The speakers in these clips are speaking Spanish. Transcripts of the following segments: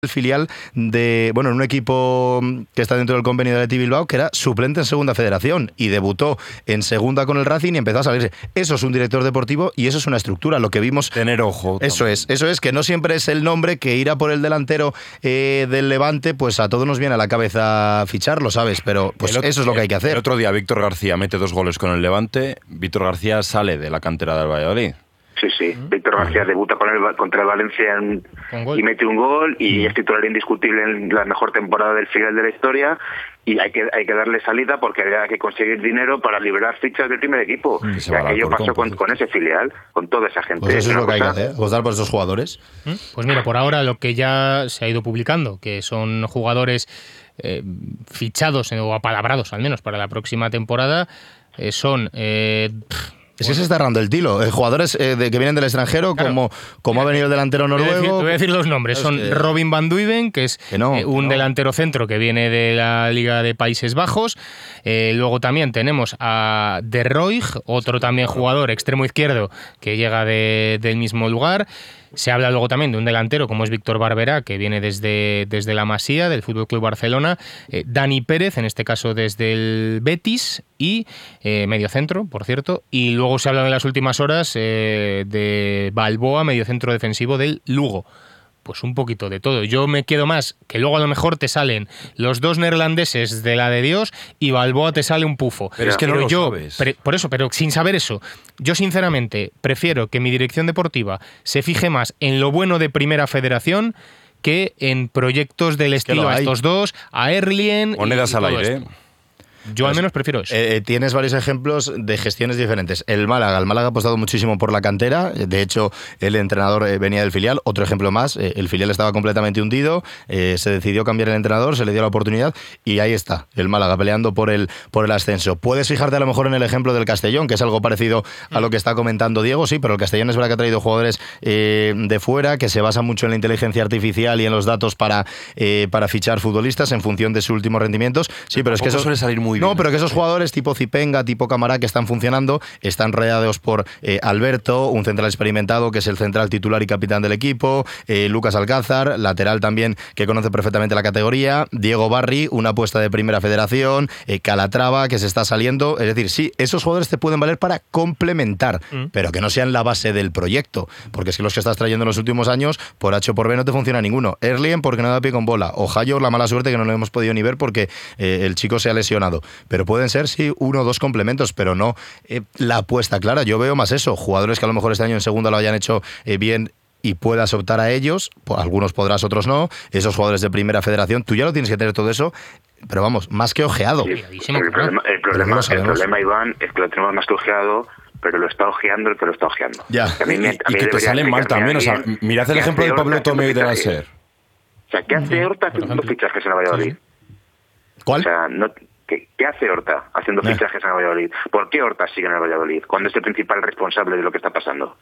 el filial de, bueno, en un equipo que está dentro del convenio de Athletic Bilbao, que era suplente en segunda federación y debutó en segunda con el Racing y empezó a salirse. Eso es un director deportivo y eso es una estructura, lo que vimos. Tener ojo. Eso es, que no siempre es el nombre que ir a por el delantero del Levante, pues a todos nos viene a la cabeza ficharlo, ¿sabes? Pero pues eso es lo que hay que hacer. El otro día Víctor García mete 2 goles con el Levante, Víctor García sale de la cantera del Valladolid. Sí. Víctor García debuta contra el Valencia y mete un gol y es titular indiscutible en la mejor temporada del filial de la historia y hay que darle salida porque hay que conseguir dinero para liberar fichas del primer equipo. Y aquello pasó con ese filial, con toda esa gente. Pues eso es lo que hay que hacer, votar por esos jugadores. Pues mira, por ahora lo que ya se ha ido publicando, que son jugadores fichados o apalabrados al menos para la próxima temporada, son... Es que se está errando el tilo. Jugadores que vienen del extranjero, claro, como ha venido el delantero noruego. Te voy a decir los nombres. Son Robin van Duiven, que es un delantero centro que viene de la Liga de Países Bajos. Luego también tenemos a De Roig, otro también jugador extremo izquierdo que llega del mismo lugar. Se habla luego también de un delantero como es Víctor Barberá, que viene desde la Masía, del FC Barcelona, Dani Pérez, en este caso desde el Betis, y mediocentro, por cierto, y luego se habla en las últimas horas de Balboa, mediocentro defensivo del Lugo. Pues un poquito de todo. Yo me quedo más que luego a lo mejor te salen los 2 neerlandeses de la de Dios y Balboa te sale un pufo. Pero es que no lo sabes. Por eso, pero sin saber eso, yo sinceramente prefiero que mi dirección deportiva se fije más en lo bueno de Primera Federación que en proyectos del estilo a estos dos, a Erlien... Monedas al aire, Yo al menos prefiero eso. Tienes varios ejemplos de gestiones diferentes. El Málaga ha apostado muchísimo por la cantera. De hecho, el entrenador venía del filial. Otro ejemplo más, el filial estaba completamente hundido. Se decidió cambiar el entrenador, se le dio la oportunidad y ahí está, el Málaga peleando por el ascenso. Puedes fijarte a lo mejor en el ejemplo del Castellón, que es algo parecido a lo que está comentando Diego, sí, pero el Castellón es verdad que ha traído jugadores de fuera, que se basa mucho en la inteligencia artificial y en los datos para fichar futbolistas en función de sus últimos rendimientos. Sí, pero es que eso suele salir muy bien. No, pero que esos jugadores tipo Zipenga, tipo Camará, que están funcionando, están rodeados por Alberto, un central experimentado que es el central titular y capitán del equipo, Lucas Alcázar, lateral también que conoce perfectamente la categoría, Diego Barri, una apuesta de Primera Federación, Calatrava, que se está saliendo. Es decir, sí, esos jugadores te pueden valer para complementar, pero que no sean la base del proyecto, porque es que los que estás trayendo en los últimos años, por H o por B no te funciona ninguno. Erlien porque no da pie con bola, o Jayo, la mala suerte que no lo hemos podido ni ver porque el chico se ha lesionado. Pero pueden ser, sí, 1 o 2 complementos, pero no la apuesta clara. Yo veo más eso, jugadores que a lo mejor este año en segunda lo hayan hecho bien y puedas optar a ellos, algunos podrás, otros no, esos jugadores de Primera Federación, tú ya lo tienes que tener todo eso, pero vamos, más que ojeado. Sí, el problema, Iván, es que lo tenemos más que ojeado, pero lo está ojeando el que lo está ojeando. Ya. Y que te salen mal también, o sea, mirad el ejemplo de Pablo Tomé y de la SER. O sea, ¿qué hace Horta haciendo fichajes en el Valladolid? ¿Cuál? O sea, ¿Qué hace Horta haciendo fichajes en el Valladolid? ¿Por qué Horta sigue en el Valladolid cuando es el principal responsable de lo que está pasando?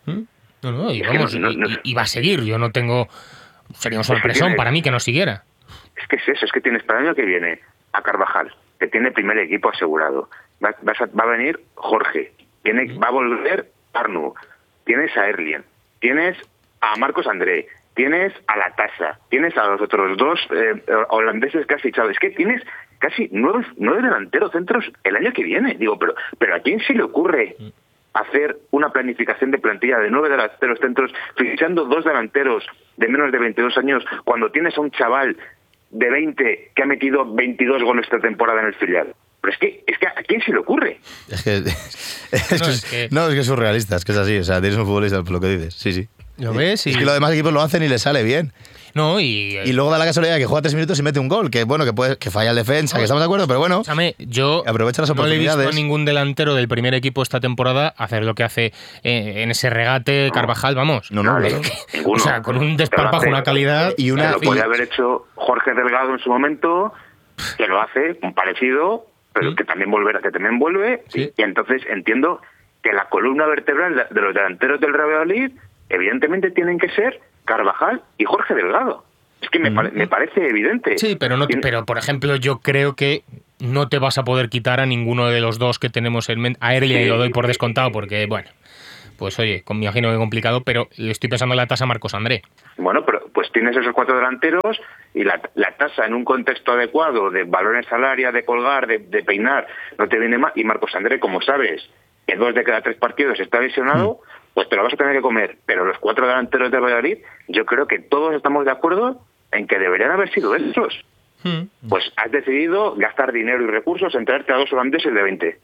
Y va a seguir. Yo no tengo... Sería una sorpresón para mí que no siguiera. Es que es eso, es que tienes para el año que viene a Carvajal, que tiene primer equipo asegurado. Va a venir Jorge, va a volver Arnu, tienes a Erlien, tienes a Marcos André, tienes a La Tasa, tienes a los otros 2 holandeses que has fichado. Es que tienes casi 9 delanteros centros el año que viene. Digo, pero ¿a quién se le ocurre hacer una planificación de plantilla de 9 delanteros centros, fichando 2 delanteros de menos de 22 años, cuando tienes a un chaval de 20 que ha metido 22 goles esta temporada en el filial? Pero es que ¿a quién se le ocurre? Es que es surrealista, es que es así. O sea, tienes un futbolista, por lo que dices. Sí. ¿Lo ves? Es que los demás equipos lo hacen y les sale bien. No, y luego da la casualidad que juega 3 minutos y mete un gol, que bueno, que falla el defensa, que estamos de acuerdo, pero bueno, yo aprovecha las oportunidades. No le he visto a ningún delantero del primer equipo esta temporada hacer lo que hace en ese regate Carvajal, vamos. No, o sea, con un desparpajo, una calidad... Y lo podría haber hecho Jorge Delgado en su momento, que lo hace, un parecido, pero que también vuelve, sí. Y entonces entiendo que la columna vertebral de los delanteros del Real Valladolid evidentemente tienen que ser Carvajal y Jorge Delgado. Es que me parece evidente. Sí, pero por ejemplo, yo creo que no te vas a poder quitar a ninguno de los 2 que tenemos en mente. A Erlien lo doy por descontado porque, bueno, pues oye, me imagino que es complicado, pero le estoy pensando en La Tasa a Marcos André. Bueno, pero pues tienes esos 4 delanteros y la tasa en un contexto adecuado de balones al área, de colgar, de peinar, no te viene mal. Y Marcos André, como sabes, que 2 de cada 3 partidos está lesionado, pues te lo vas a tener que comer. Pero los 4 delanteros de Valladolid, yo creo que todos estamos de acuerdo en que deberían haber sido estos. Pues has decidido gastar dinero y recursos en traerte a 2 holandeses de 20.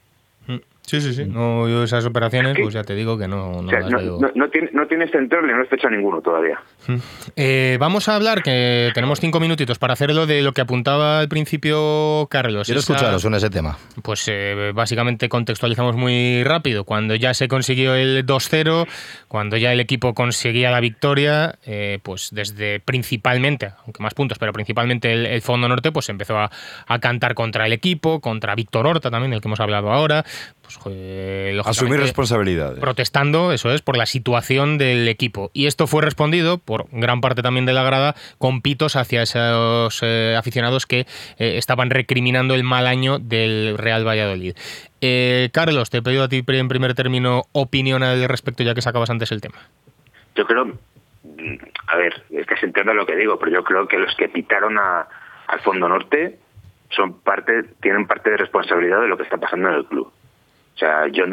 Sí. No, yo esas operaciones, pues ya te digo que no, o sea, no tienes central y no has hecho ninguno todavía. Vamos a hablar, que tenemos 5 minutitos para hacerlo, de lo que apuntaba al principio Carlos. Quiero escucharos en ese tema. Pues básicamente contextualizamos muy rápido. Cuando ya se consiguió el 2-0, cuando ya el equipo conseguía la victoria, pues desde principalmente, aunque más puntos, pero principalmente el Fondo Norte, pues empezó a cantar contra el equipo, contra Víctor Horta también, del que hemos hablado ahora. Pues, asumir responsabilidades. Protestando, eso es, por la situación del equipo. Y esto fue respondido por gran parte también de la grada con pitos hacia esos aficionados que estaban recriminando el mal año del Real Valladolid. Carlos, te he pedido a ti en primer término opinión al respecto, ya que sacabas antes el tema. Yo creo, a ver, es que se entiende lo que digo, pero yo creo que los que pitaron al Fondo Norte tienen parte de responsabilidad de lo que está pasando en el club. O sea, yo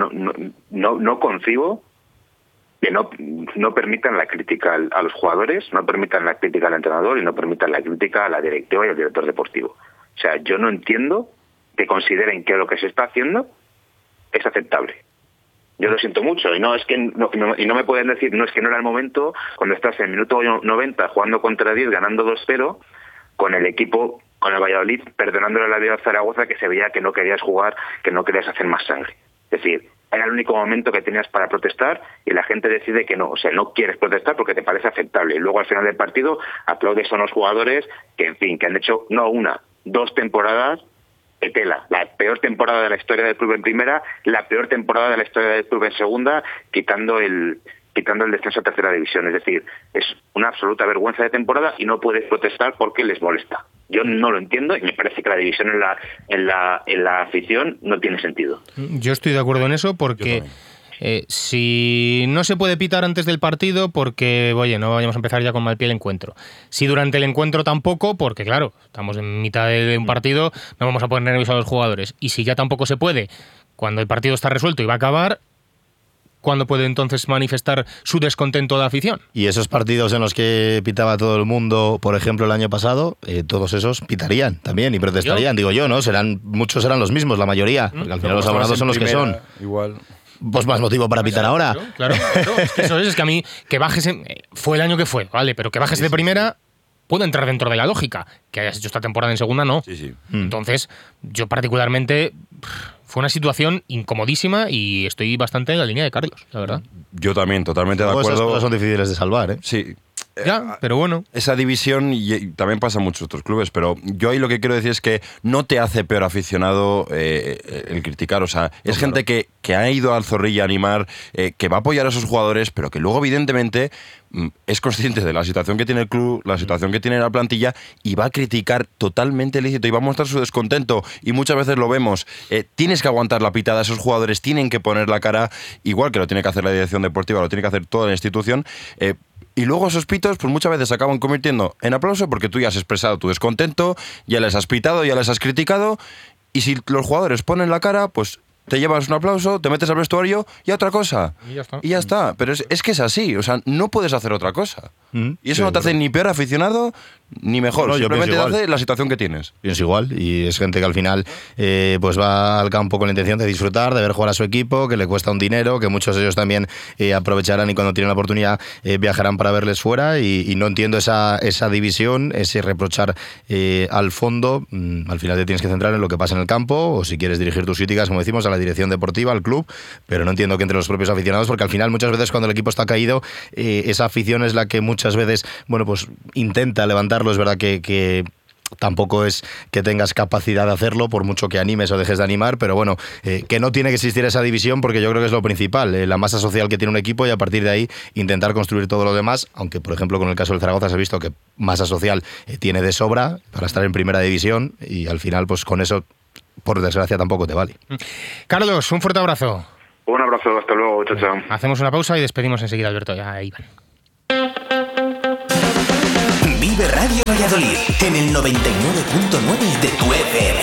no concibo que no permitan la crítica a los jugadores, no permitan la crítica al entrenador y no permitan la crítica a la directiva y al director deportivo. O sea, yo no entiendo que consideren que lo que se está haciendo es aceptable. Yo lo siento mucho, y no es que no me pueden decir, no es que no era el momento, cuando estás en el minuto 90 jugando contra 10, ganando 2-0, con el equipo, con el Valladolid, perdonándole la vida a Zaragoza, que se veía que no querías jugar, que no querías hacer más sangre. Es decir, era el único momento que tenías para protestar y la gente decide que no, o sea, no quieres protestar porque te parece aceptable. Y luego al final del partido aplaudes a unos jugadores que, en fin, que han hecho no 1, 2 temporadas de tela. La peor temporada de la historia del club en primera, la peor temporada de la historia del club en segunda, quitando el descenso a tercera división. Es decir, es una absoluta vergüenza de temporada y no puedes protestar porque les molesta. Yo no lo entiendo y me parece que la división en la afición no tiene sentido. Yo estoy de acuerdo en eso porque si no se puede pitar antes del partido, porque, oye, no vayamos a empezar ya con mal pie el encuentro. Si durante el encuentro tampoco, porque claro, estamos en mitad de un partido, no vamos a poner nerviosos a los jugadores. Y si ya tampoco se puede, cuando el partido está resuelto y va a acabar, ¿cuándo puede entonces manifestar su descontento de afición? Y esos partidos en los que pitaba todo el mundo, por ejemplo, el año pasado, todos esos pitarían también y protestarían. Digo yo, ¿no? Muchos serán los mismos, la mayoría, porque al final los abonados son los que son. Igual. Pues más motivo para pitar ahora. Claro. Es que a mí, que bajes, fue el año que fue, ¿vale? Pero que bajes de primera puede entrar dentro de la lógica. Que hayas hecho esta temporada en segunda, no. Sí. Entonces, yo particularmente... Fue una situación incomodísima y estoy bastante en la línea de Carlos, la verdad. Yo también, totalmente de acuerdo. Esas cosas son difíciles de salvar, ¿eh? Sí. Ya, pero bueno. Esa división, y también pasa en muchos otros clubes, pero yo ahí lo que quiero decir es que no te hace peor aficionado el criticar. O sea, es gente que ha ido al Zorrilla a animar, que va a apoyar a esos jugadores, pero que luego, evidentemente, es consciente de la situación que tiene el club, la situación que tiene la plantilla, y va a criticar totalmente lícito y va a mostrar su descontento. Y muchas veces lo vemos. Tienes que aguantar la pitada, esos jugadores tienen que poner la cara, igual que lo tiene que hacer la dirección deportiva, lo tiene que hacer toda la institución. Y luego esos pitos, pues muchas veces se acaban convirtiendo en aplauso porque tú ya has expresado tu descontento, ya les has pitado, ya les has criticado, y si los jugadores ponen la cara, pues te llevas un aplauso, te metes al vestuario y a otra cosa. Y ya está. Pero es que es así, o sea, no puedes hacer otra cosa. Y eso no te hace ni peor aficionado ni mejor, no, simplemente te hace la situación que tienes. Pienso igual, y es gente que al final pues va al campo con la intención de disfrutar, de ver jugar a su equipo, que le cuesta un dinero, que muchos de ellos también aprovecharán y cuando tienen la oportunidad viajarán para verles fuera, y no entiendo esa división, ese reprochar al fondo. Al final te tienes que centrar en lo que pasa en el campo, o si quieres dirigir tus críticas, como decimos, a la dirección deportiva, al club, pero no entiendo que entre los propios aficionados, porque al final muchas veces cuando el equipo está caído, esa afición es la que muchas veces, bueno, pues intenta levantarlo. Es verdad que tampoco es que tengas capacidad de hacerlo, por mucho que animes o dejes de animar, pero bueno, que no tiene que existir esa división, porque yo creo que es lo principal, la masa social que tiene un equipo, y a partir de ahí intentar construir todo lo demás, aunque por ejemplo con el caso del Zaragoza se ha visto que masa social tiene de sobra para estar en primera división, y al final pues con eso, por desgracia, tampoco te vale. Carlos, un fuerte abrazo. Un abrazo, hasta luego, chao. Hacemos una pausa y despedimos enseguida, Alberto, ya Iván. Vive Radio Valladolid, en el 99.9 de tu FM.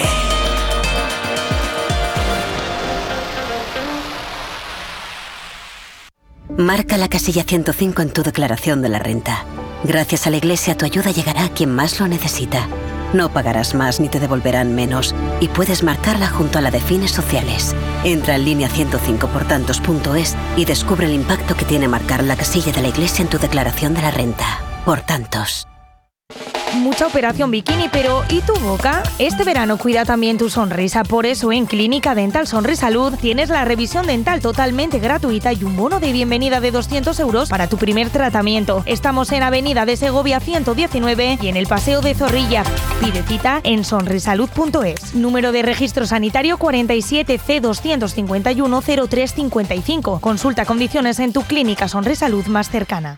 Marca la casilla 105 en tu declaración de la renta. Gracias a la Iglesia, tu ayuda llegará a quien más lo necesita. No pagarás más ni te devolverán menos. Y puedes marcarla junto a la de fines sociales. Entra en línea 105portantos.es y descubre el impacto que tiene marcar la casilla de la Iglesia en tu declaración de la renta. Por tantos. Mucha operación bikini, pero ¿y tu boca? Este verano cuida también tu sonrisa. Por eso en Clínica Dental Sonrisalud tienes la revisión dental totalmente gratuita y un bono de bienvenida de 200 € para tu primer tratamiento. Estamos en Avenida de Segovia 119 y en el Paseo de Zorrilla. Pide cita en sonrisalud.es. Número de registro sanitario 47 C251 0355. Consulta condiciones en tu clínica Sonrisalud más cercana.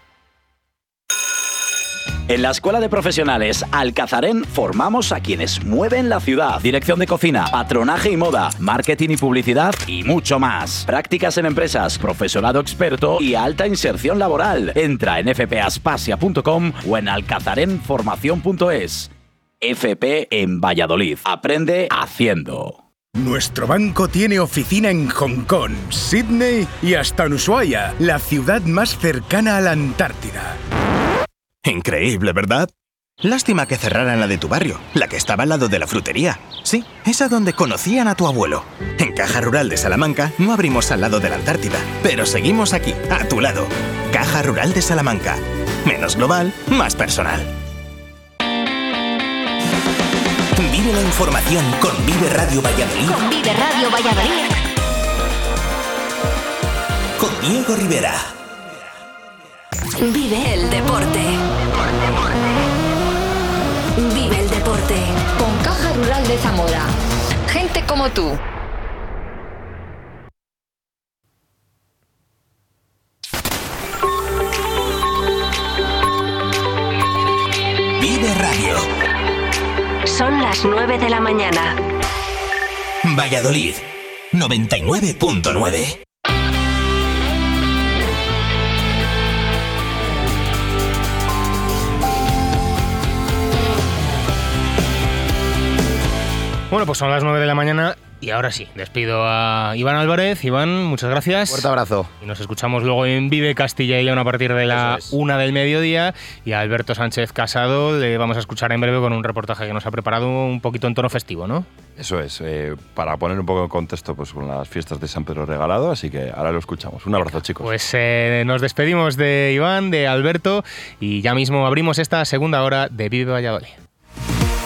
En la Escuela de Profesionales Alcazarén formamos a quienes mueven la ciudad. Dirección de cocina, patronaje y moda, marketing y publicidad y mucho más. Prácticas en empresas, profesorado experto y alta inserción laboral. Entra en fpaspasia.com o en alcazarenformación.es. FP en Valladolid. Aprende haciendo. Nuestro banco tiene oficina en Hong Kong, Sydney y hasta en Ushuaia, la ciudad más cercana a la Antártida. Increíble, ¿verdad? Lástima que cerraran la de tu barrio, la que estaba al lado de la frutería. Sí, esa donde conocían a tu abuelo. En Caja Rural de Salamanca no abrimos al lado de la Antártida, pero seguimos aquí, a tu lado. Caja Rural de Salamanca. Menos global, más personal. Vive la información con Vive Radio Valladolid. Con Vive Radio Valladolid. Con Diego Rivera. Vive el deporte. Vive el deporte. Con Caja Rural de Zamora. Gente como tú. Vive Radio. Son las 9 de la mañana. Valladolid, 99.9. Bueno, pues son las 9 de la mañana y ahora sí, despido a Iván Álvarez. Iván, muchas gracias. Fuerte abrazo. Y nos escuchamos luego en Vive Castilla y León a partir de la 1 del mediodía. Y a Alberto Sánchez Casado le vamos a escuchar en breve con un reportaje que nos ha preparado un poquito en tono festivo, ¿no? Eso es, para poner un poco en contexto pues con las fiestas de San Pedro Regalado, así que ahora lo escuchamos. Un abrazo, chicos. Pues nos despedimos de Iván, de Alberto y ya mismo abrimos esta segunda hora de Vive Valladolid.